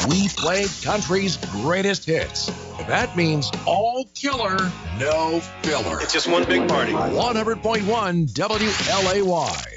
We play country's greatest hits. That means all killer, no filler. It's just one big party. 100.1 WLAY.